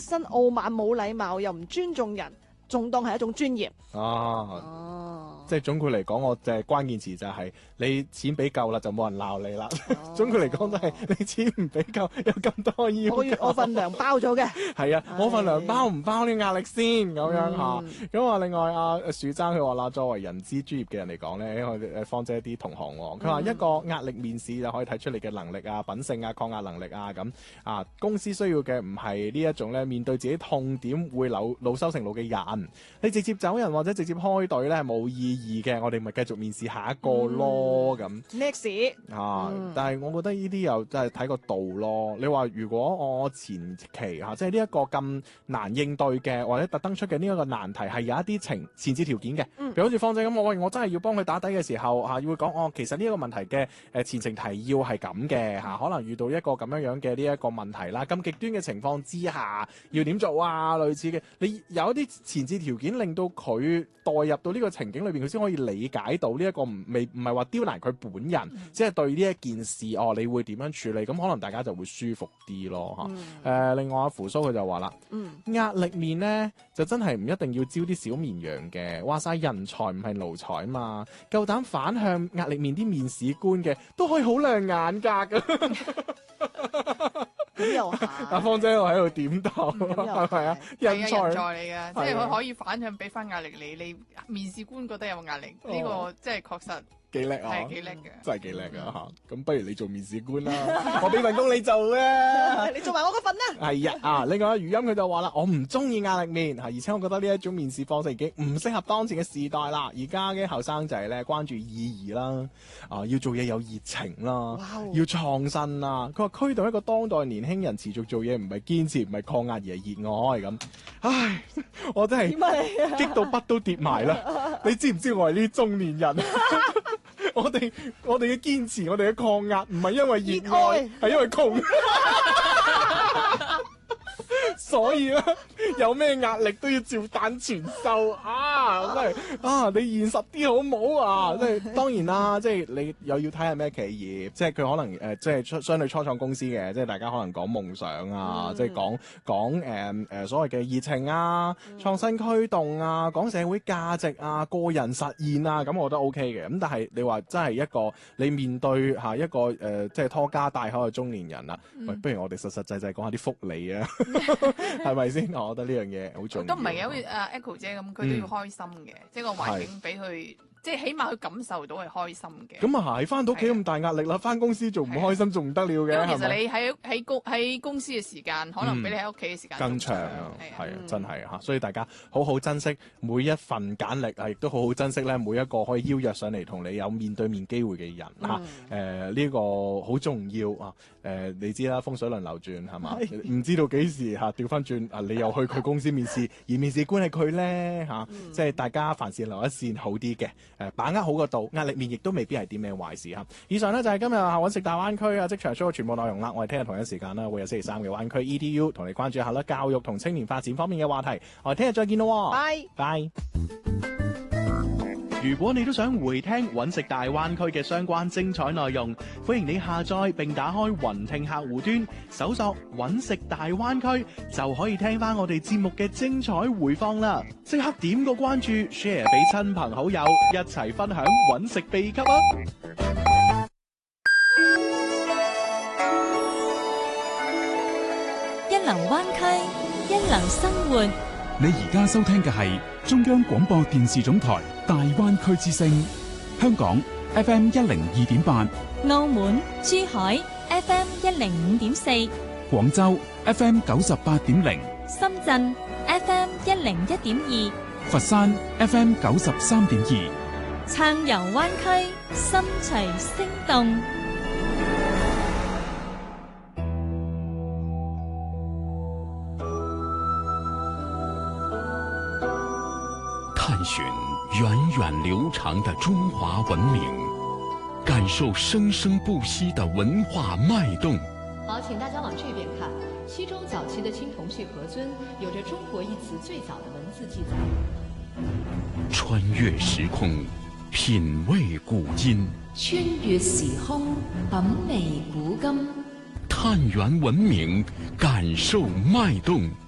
身傲慢冇禮貌，又唔尊重人，仲當係一種專業。 即係總括嚟講，我就係關鍵詞就係你錢俾夠啦，就冇人鬧你啦。總括嚟講就係你錢唔俾夠，有咁多要求。 我月我份糧包咗嘅。 係啊，我份糧包唔包呢個壓力先咁樣嚇。咁啊，另外阿樹生佢話啦，作為人資專業嘅人嚟講咧，我芳姐啲同行喎，佢話一個壓力面試就可以睇出你嘅能力啊、品性啊、抗壓能力啊咁啊。公司需要嘅唔係呢一種咧面對自己痛點會惱羞成怒嘅人，你直接走人或者直接開隊咧冇意義嘅，我哋咪繼續面試下一個咯咁。 Next 但係我覺得呢啲又真係睇個度咯。你話如果我前期即係呢一個咁難應對嘅，或者特登出嘅呢一個難題係有一啲前置條件嘅，譬如好似芳姐咁，我真係要幫佢打底嘅時候要講其實呢一個問題嘅前情提要係咁嘅可能遇到一個咁樣嘅呢一個問題啦，咁極端嘅情況之下要點做啊？類似嘅，你有一啲前置條件令到佢代入到呢個情景裏邊，佢先可以理解到呢一個唔係話刁難佢本人，即係對呢一件事你會點樣處理？咁可能大家就會舒服啲咯另外阿扶蘇佢就話啦，壓力面呢，就真係唔一定要招啲小綿羊嘅，話晒人才唔係奴才嘛，夠膽反向壓力面啲面試官嘅都可以好亮眼格㗎。 咁又係， 阿芳姐我喺度點頭，係咪啊？人才嚟嘅，即係佢可以反向俾翻壓力你，你面試官覺得有壓力，呢個即係確實。 幾叻啊！ 係幾叻嘅， 真係幾叻啊！咁不如你做面試官啦，我俾份工你做啊！ 你做埋我嗰份啦。 係啊！另外語音佢就話啦，我唔中意壓力面而且我覺得呢一種面試方式已經唔適合當前嘅時代啦。而家嘅後生仔咧關注意義啦，要做嘢有熱情啦，要創新啦。佢話驅動一個當代年輕人持續做嘢，唔係堅持，唔係抗壓，而係熱愛咁。唉，我真係激到筆都跌埋啦！你知唔知我係呢啲中年人？我哋嘅堅持，我哋嘅抗壓，唔係因為熱愛，係因為窮。所以咧，有咩壓力都要照單全收啊！真係你現實啲好唔好啊？即係當然啦，即係你又要睇下咩企業，即係佢可能即係相對初創公司嘅，即係大家可能講夢想啊，即係講所謂嘅熱情啊、創新驅動啊、講社會價值啊、個人實現啊，咁我覺得 OK 嘅。咁但係你話真係一個你面對一個即係拖家帶口嘅中年人啦，喂，不如我哋實實際際講下啲福利啊！係咪先？我覺得呢樣嘢好重要。 都唔係嘅，好似阿 Echo 姐咁，佢都要開心嘅，即係個環境俾佢，即係起碼佢感受到係開心嘅。 咁啊係，翻到屋企咁大壓力啦，翻公司做唔開心仲唔得了嘅？ 因為其實你喺公司嘅時間，可能比你喺屋企嘅時間更長啊，係啊，真係嚇。所以大家好好珍惜每一份簡歷啊，亦都好好珍惜咧每一個可以邀約上嚟同你有面對面機會嘅人嚇。呢個好重要啊！你知啦，風水輪流轉係嘛？唔知道幾時調翻轉你又去佢公司面試，而面試官係佢咧即係大家凡事留一線好啲嘅，把握好個度，壓力面亦都未必係啲咩壞事嚇。以上呢，就係今日揾食大灣區職場 show 嘅全部內容啦。我哋聽日同一時間啦，會有星期3嘅灣區 EDU 同你關注一下啦，教育同青年發展方面嘅話題。我哋聽日再見咯，拜。如果你都想回聽揾食大灣區嘅相關精彩內容，歡迎你下載並打開雲聽客戶端，搜索揾食大灣區，就可以聽翻我哋節目嘅精彩回放啦！即刻點個關注 ，share 俾親朋好友，一齊分享揾食秘笈啊！ 一流灣區，一流生活。 你而家收聽嘅係中央廣播電視總台大灣區之聲，香港 FM 102.8， 澳門、珠海 FM 105.4， 廣州 FM 98.0， 深圳 FM 101.2， 佛山 FM 93.2， 暢遊灣區，心隨聲動。 探寻源远流长的中华文明，感受生生不息的文化脉动。 好，请大家往这边看。西周早期的青铜器盒尊有着中国一词最早的文字记载。 穿越時空，品味古今。 穿越時空，品味古今。 探源文明，感受脈動。